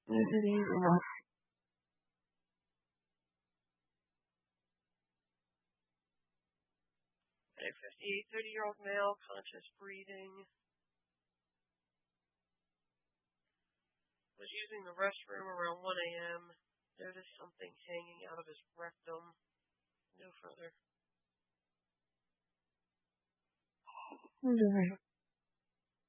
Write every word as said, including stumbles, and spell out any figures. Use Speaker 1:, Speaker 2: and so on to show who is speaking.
Speaker 1: fifty-eight, thirty-year-old male, conscious breathing. Was using the restroom around one a.m. Noticed something hanging out of his rectum. No further.
Speaker 2: Okay.